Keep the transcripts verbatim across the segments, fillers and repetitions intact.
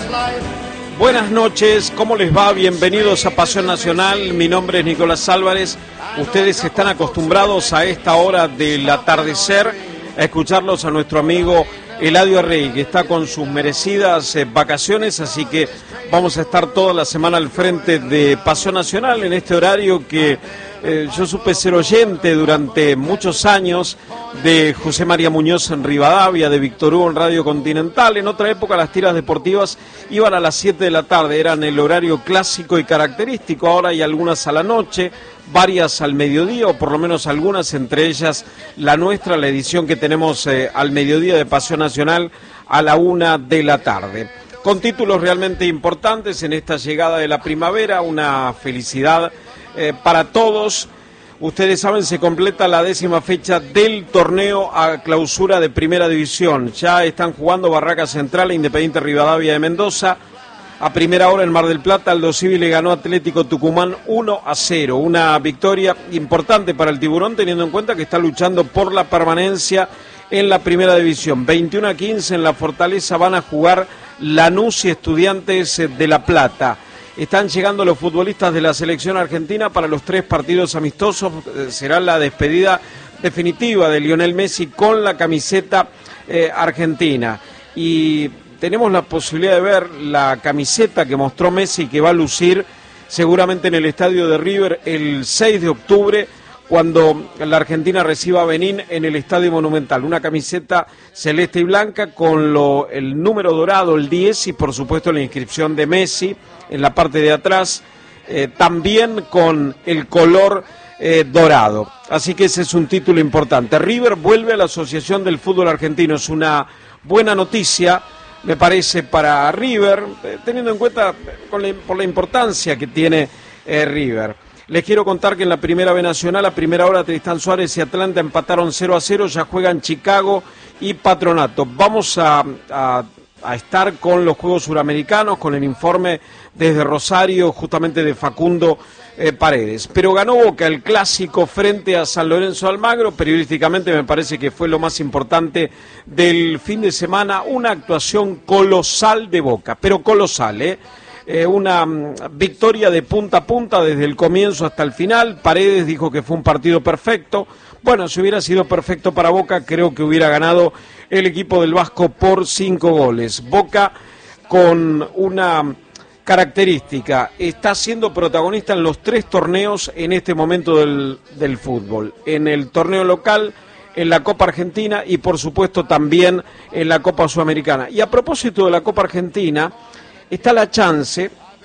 Buenas noches, ¿cómo les va? Bienvenidos a Pasión Nacional, mi nombre es Nicolás Álvarez. Ustedes están acostumbrados a esta hora del atardecer a escucharlos a nuestro amigo Eladio Rey, que está con sus merecidas eh, vacaciones, así que vamos a estar toda la semana al frente de Pasión Nacional en este horario que eh, yo supe ser oyente durante muchos años de José María Muñoz en Rivadavia, de Víctor Hugo en Radio Continental. En otra época las tiras deportivas iban a las siete de la tarde, eran el horario clásico y característico. Ahora hay algunas a la noche, varias al mediodía, o por lo menos algunas, entre ellas la nuestra, la edición que tenemos eh, al mediodía de Pasión Nacional a la una de la tarde. Con títulos realmente importantes en esta llegada de la primavera, una felicidad eh, para todos. Ustedes saben, se completa la décima fecha del torneo a clausura de Primera División. Ya están jugando Barraca Central e Independiente Rivadavia de Mendoza. A primera hora en Mar del Plata, Aldo Civi le ganó a Atlético Tucumán uno a cero. Una victoria importante para el Tiburón, teniendo en cuenta que está luchando por la permanencia en la Primera División. veintiuno a quince en la Fortaleza van a jugar Lanús y Estudiantes de La Plata. Están llegando los futbolistas de la selección argentina para los tres partidos amistosos. Será la despedida definitiva de Lionel Messi con la camiseta eh, argentina. Y tenemos la posibilidad de ver la camiseta que mostró Messi, que va a lucir seguramente en el estadio de River el seis de octubre, cuando la Argentina reciba a Benín en el Estadio Monumental. Una camiseta celeste y blanca con lo, el número dorado, el diez, y por supuesto la inscripción de Messi en la parte de atrás, eh, también con el color eh, dorado. Así que ese es un título importante. River vuelve a la Asociación del Fútbol Argentino. Es una buena noticia, me parece, para River, eh, teniendo en cuenta con la, por la importancia que tiene eh, River. Les quiero contar que en la Primera B Nacional, a primera hora, Tristán Suárez y Atlanta empataron cero a cero, ya juegan Chicago y Patronato. Vamos a, a, a estar con los Juegos Suramericanos, con el informe desde Rosario, justamente de Facundo eh, Paredes. Pero ganó Boca el clásico frente a San Lorenzo de Almagro. Periodísticamente me parece que fue lo más importante del fin de semana, una actuación colosal de Boca, pero colosal, ¿eh? Eh, una um, victoria de punta a punta desde el comienzo hasta el final. Paredes dijo que fue un partido perfecto. Bueno, si hubiera sido perfecto para Boca, creo que hubiera ganado el equipo del Vasco por cinco goles. Boca, con una característica, está siendo protagonista en los tres torneos en este momento del, del fútbol. En el torneo local, en la Copa Argentina y por supuesto también en la Copa Sudamericana. Y a propósito de la Copa Argentina, está la chance,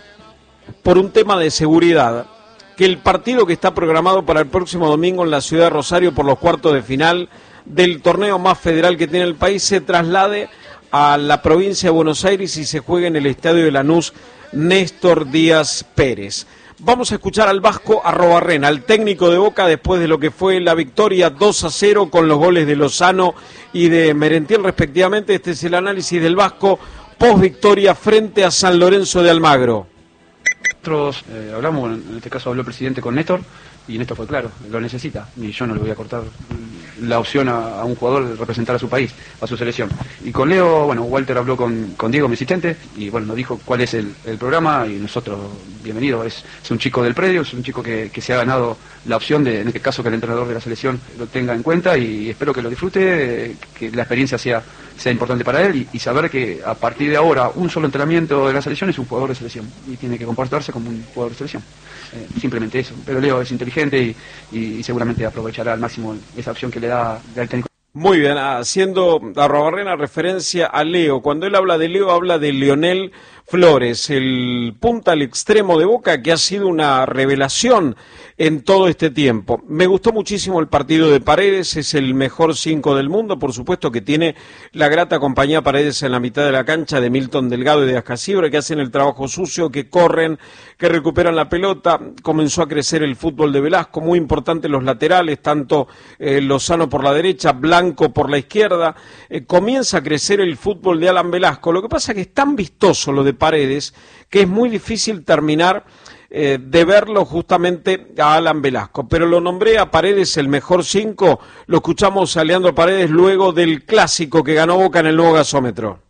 por un tema de seguridad, que el partido que está programado para el próximo domingo en la ciudad de Rosario por los cuartos de final del torneo más federal que tiene el país se traslade a la provincia de Buenos Aires y se juegue en el estadio de Lanús Néstor Díaz Pérez. Vamos a escuchar al Vasco Arrobarrena, al técnico de Boca, después de lo que fue la victoria dos a cero con los goles de Lozano y de Merentiel respectivamente. Este es el análisis del Vasco post victoria frente a San Lorenzo de Almagro. Nosotros eh, hablamos, en este caso habló el presidente con Néstor, y Néstor fue claro, lo necesita, y yo no le voy a cortar la opción a, a un jugador de representar a su país, a su selección. Y con Leo, bueno, Walter habló con, con Diego, mi asistente, y bueno, nos dijo cuál es el, el programa, y nosotros, bienvenido, es, es un chico del predio, es un chico que, que se ha ganado la opción de, en este caso, que el entrenador de la selección lo tenga en cuenta, y espero que lo disfrute, eh, que la experiencia sea, sea importante para él, y, y saber que a partir de ahora un solo entrenamiento de la selección es un jugador de selección, y tiene que comportarse como un jugador de selección. Eh, simplemente eso, pero Leo es inteligente y, y, y seguramente aprovechará al máximo esa opción que le da el técnico. Muy bien, haciendo Arrobarrena referencia a Leo, cuando él habla de Leo habla de Lionel Flores, el punta al extremo de Boca, que ha sido una revelación en todo este tiempo. Me gustó muchísimo el partido de Paredes, es el mejor cinco del mundo, por supuesto que tiene la grata compañía Paredes en la mitad de la cancha de Milton Delgado y de Ascasibra, que hacen el trabajo sucio, que corren, que recuperan la pelota. Comenzó a crecer el fútbol de Velasco, muy importante los laterales, tanto eh, Lozano por la derecha, Blanco por la izquierda. Eh, comienza a crecer el fútbol de Alan Velasco. Lo que pasa es que es tan vistoso lo de Paredes que es muy difícil terminar eh, de verlo justamente a Alan Velasco, pero lo nombré a Paredes el mejor cinco. Lo escuchamos a Leandro Paredes luego del clásico que ganó Boca en el nuevo gasómetro.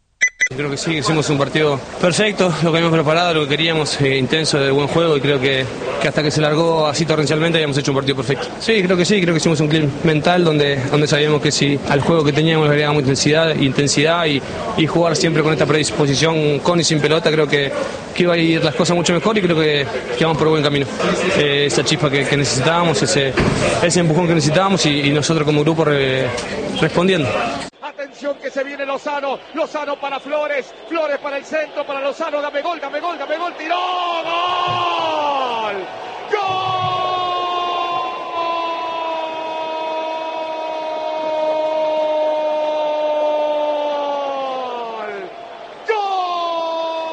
Creo que sí, hicimos un partido perfecto, lo que habíamos preparado, lo que queríamos, eh, intenso, de buen juego, y creo que, que hasta que se largó así torrencialmente habíamos hecho un partido perfecto. Sí, creo que sí, creo que hicimos un clip mental donde, donde sabíamos que si al juego que teníamos le agregábamos intensidad, intensidad y, y jugar siempre con esta predisposición con y sin pelota, creo que, que iba a ir las cosas mucho mejor y creo que, que vamos por buen camino. Eh, esa chispa que, que necesitábamos, ese, ese empujón que necesitábamos y, y nosotros como grupo re, respondiendo. Atención que se viene Lozano, Lozano para Flores, Flores para el centro, para Lozano, dame gol, dame gol, dame gol, tiró, ¡gol!